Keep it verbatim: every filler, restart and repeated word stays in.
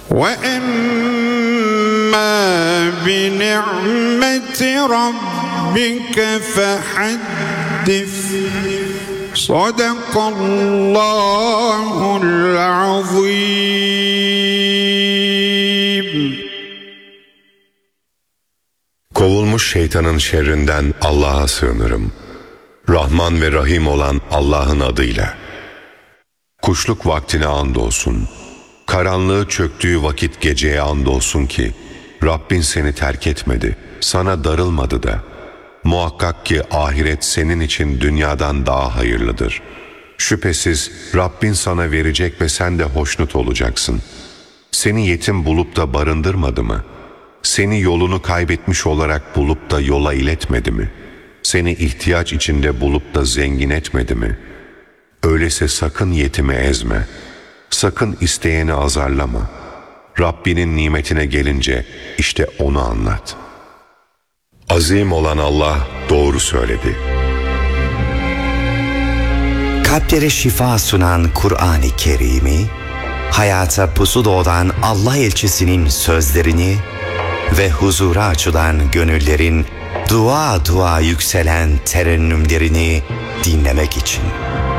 وَأَمَّا بِنِعْمَةِ رَبِّكَ فَحَدِّثْ صَدَقَ اللّٰهُ الْعَظِيمُ. Kovulmuş şeytanın şerrinden Allah'a sığınırım. Rahman ve Rahim olan Allah'ın adıyla. Kuşluk vaktine andolsun. Karanlığı çöktüğü vakit geceye andolsun ki Rabbin seni terk etmedi, sana darılmadı da. Muhakkak ki ahiret senin için dünyadan daha hayırlıdır. Şüphesiz Rabbin sana verecek ve sen de hoşnut olacaksın. Seni yetim bulup da barındırmadı mı? Seni yolunu kaybetmiş olarak bulup da yola iletmedi mi? Seni ihtiyaç içinde bulup da zengin etmedi mi? Öyleyse sakın yetimi ezme. Sakın isteyeni azarlama. Rabbinin nimetine gelince işte onu anlat. Azim olan Allah doğru söyledi. Kalplere şifa sunan Kur'an-ı Kerim'i, hayata pusu doğuran Allah elçisinin sözlerini ve huzura açılan gönüllerin dua dua yükselen terennümlerini dinlemek için